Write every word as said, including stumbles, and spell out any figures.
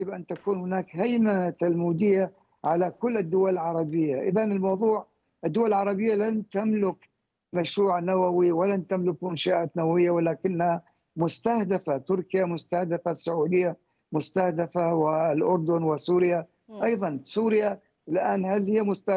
يجب أن تكون هناك هيمنة تلمودية على كل الدول العربية. إذا الموضوع الدول العربية لن تملك مشروع نووي ولن تملك منشآت نووية، ولكنها مستهدفة. تركيا مستهدفة، السعودية مستهدفة، والأردن وسوريا إمم. أيضا. سوريا الآن هل هي مستهدفة